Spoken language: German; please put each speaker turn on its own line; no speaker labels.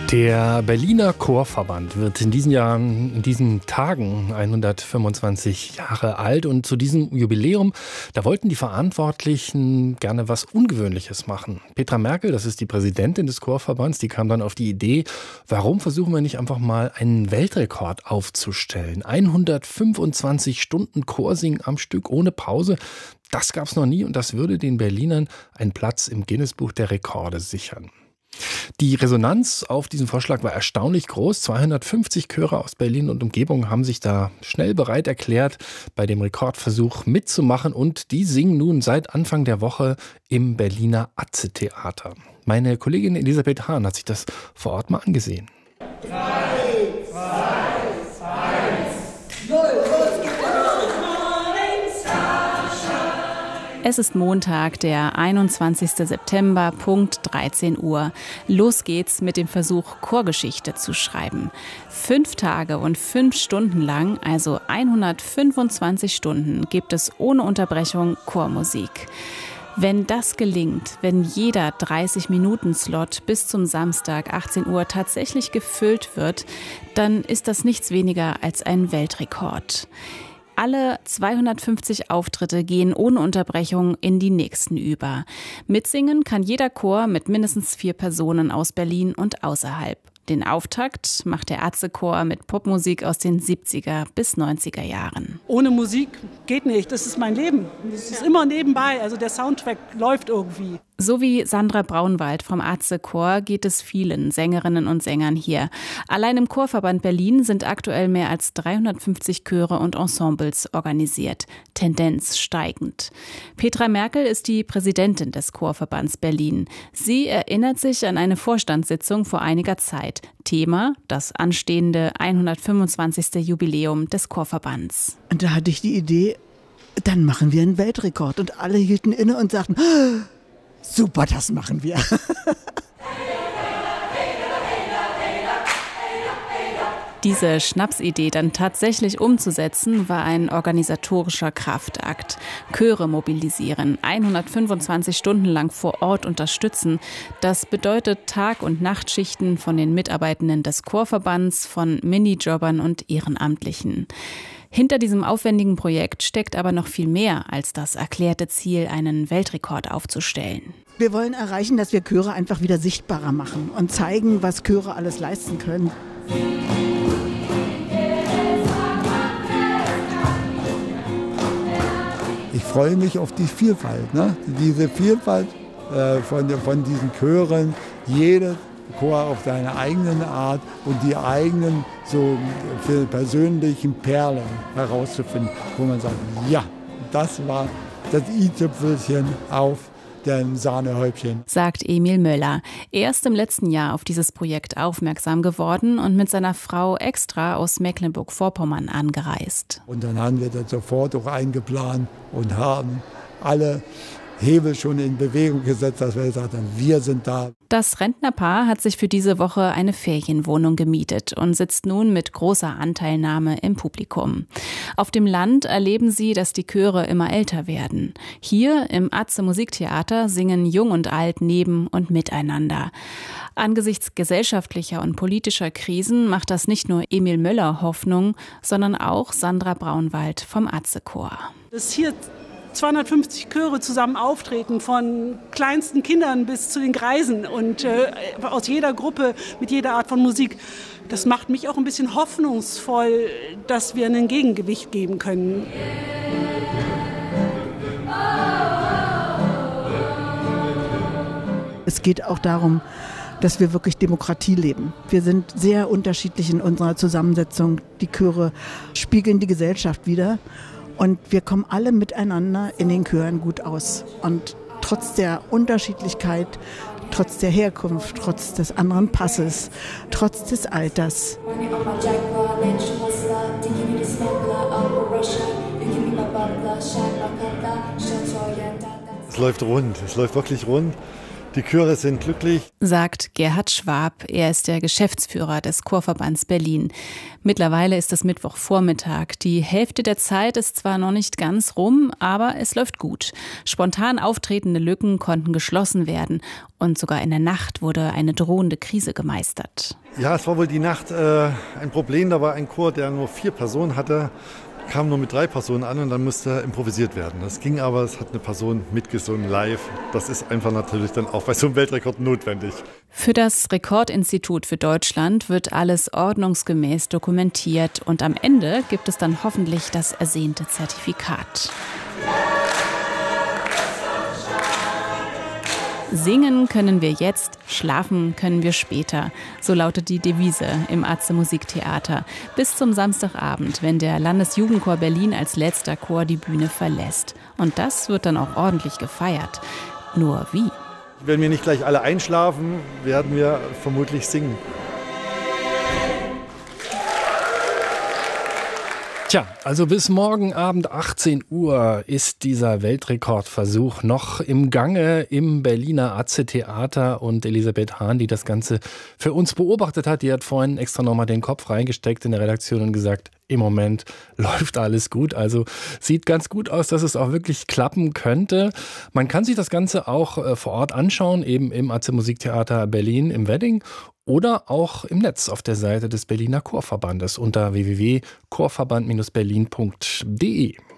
Der Berliner Chorverband wird in diesen Tagen 125 Jahre alt, und zu diesem Jubiläum, da wollten die Verantwortlichen gerne was Ungewöhnliches machen. Petra Merkel, das ist die Präsidentin des Chorverbands, die kam dann auf die Idee, warum versuchen wir nicht einfach mal einen Weltrekord aufzustellen? 125 Stunden Chorsingen am Stück ohne Pause, das gab's noch nie, und das würde den Berlinern einen Platz im Guinness-Buch der Rekorde sichern. Die Resonanz auf diesen Vorschlag war erstaunlich groß. 250 Chöre aus Berlin und Umgebung haben sich da schnell bereit erklärt, bei dem Rekordversuch mitzumachen, und die singen nun seit Anfang der Woche im Berliner Atze-Theater. Meine Kollegin Elisabeth Hahn hat sich das vor Ort mal angesehen.
3, 2, 1, 0.
Es ist Montag, der 21. September, Punkt 13 Uhr. Los geht's mit dem Versuch, Chorgeschichte zu schreiben. 5 Tage und 5 Stunden lang, also 125 Stunden, gibt es ohne Unterbrechung Chormusik. Wenn das gelingt, wenn jeder 30-Minuten-Slot bis zum Samstag 18 Uhr tatsächlich gefüllt wird, dann ist das nichts weniger als ein Weltrekord. Alle 250 Auftritte gehen ohne Unterbrechung in die nächsten über. Mitsingen kann jeder Chor mit mindestens 4 Personen aus Berlin und außerhalb. Den Auftakt macht der Atze-Chor mit Popmusik aus den 70er bis 90er Jahren.
Ohne Musik geht nicht, das ist mein Leben. Das ist immer nebenbei, also der Soundtrack läuft irgendwie.
So wie Sandra Braunwald vom Atze-Chor geht es vielen Sängerinnen und Sängern hier. Allein im Chorverband Berlin sind aktuell mehr als 350 Chöre und Ensembles organisiert. Tendenz steigend. Petra Merkel ist die Präsidentin des Chorverbands Berlin. Sie erinnert sich an eine Vorstandssitzung vor einiger Zeit. Thema: das anstehende 125. Jubiläum des Chorverbands.
Und da hatte ich die Idee, dann machen wir einen Weltrekord. Und alle hielten inne und sagten: super, das machen wir.
Diese Schnapsidee dann tatsächlich umzusetzen, war ein organisatorischer Kraftakt. Chöre mobilisieren, 125 Stunden lang vor Ort unterstützen. Das bedeutet Tag- und Nachtschichten von den Mitarbeitenden des Chorverbands, von Minijobbern und Ehrenamtlichen. Hinter diesem aufwendigen Projekt steckt aber noch viel mehr als das erklärte Ziel, einen Weltrekord aufzustellen.
Wir wollen erreichen, dass wir Chöre einfach wieder sichtbarer machen und zeigen, was Chöre alles leisten können.
Ich freue mich auf die Vielfalt, ne? Diese Vielfalt von diesen Chören, jede Chor auf seine eigene Art und die eigenen so persönlichen Perlen herauszufinden, wo man sagt, ja, das war das i-Tüpfelchen auf dem Sahnehäubchen.
Sagt Emil Möller. Er ist im letzten Jahr auf dieses Projekt aufmerksam geworden und mit seiner Frau extra aus Mecklenburg-Vorpommern angereist.
Und dann haben wir das sofort auch eingeplant und haben alle Hebel schon in Bewegung gesetzt, dass wir gesagt haben, wir sind da.
Das Rentnerpaar hat sich für diese Woche eine Ferienwohnung gemietet und sitzt nun mit großer Anteilnahme im Publikum. Auf dem Land erleben sie, dass die Chöre immer älter werden. Hier im Atze Musiktheater singen Jung und Alt neben und miteinander. Angesichts gesellschaftlicher und politischer Krisen macht das nicht nur Emil Möller Hoffnung, sondern auch Sandra Braunwald vom Atze-Chor.
Das hier 250 Chöre zusammen auftreten, von kleinsten Kindern bis zu den Greisen und aus jeder Gruppe mit jeder Art von Musik. Das macht mich auch ein bisschen hoffnungsvoll, dass wir ein Gegengewicht geben können.
Es geht auch darum, dass wir wirklich Demokratie leben. Wir sind sehr unterschiedlich in unserer Zusammensetzung. Die Chöre spiegeln die Gesellschaft wider. Und wir kommen alle miteinander in den Chören gut aus. Und trotz der Unterschiedlichkeit, trotz der Herkunft, trotz des anderen Passes, trotz des Alters.
Es läuft rund, es läuft wirklich rund. Die Chöre sind glücklich,
sagt Gerhard Schwab. Er ist der Geschäftsführer des Chorverbands Berlin. Mittlerweile ist es Mittwochvormittag. Die Hälfte der Zeit ist zwar noch nicht ganz rum, aber es läuft gut. Spontan auftretende Lücken konnten geschlossen werden. Und sogar in der Nacht wurde eine drohende Krise gemeistert.
Ja, es war wohl die Nacht ein Problem. Da war ein Chor, der nur 4 Personen hatte, kam nur mit 3 Personen an und dann musste improvisiert werden. Das ging aber, es hat eine Person mitgesungen live. Das ist einfach natürlich dann auch bei so einem Weltrekord notwendig.
Für das Rekordinstitut für Deutschland wird alles ordnungsgemäß dokumentiert und am Ende gibt es dann hoffentlich das ersehnte Zertifikat. Singen können wir jetzt, schlafen können wir später. So lautet die Devise im Atze Musiktheater. Bis zum Samstagabend, wenn der Landesjugendchor Berlin als letzter Chor die Bühne verlässt. Und das wird dann auch ordentlich gefeiert. Nur wie?
Wenn wir nicht gleich alle einschlafen, werden wir vermutlich singen.
Tja, also bis morgen Abend 18 Uhr ist dieser Weltrekordversuch noch im Gange im Berliner Atze Theater und Elisabeth Hahn, die das Ganze für uns beobachtet hat, die hat vorhin extra nochmal den Kopf reingesteckt in der Redaktion und gesagt, im Moment läuft alles gut, also sieht ganz gut aus, dass es auch wirklich klappen könnte. Man kann sich das Ganze auch vor Ort anschauen, eben im Atze Musiktheater Berlin im Wedding oder auch im Netz auf der Seite des Berliner Chorverbandes unter www.chorverband-berlin.de.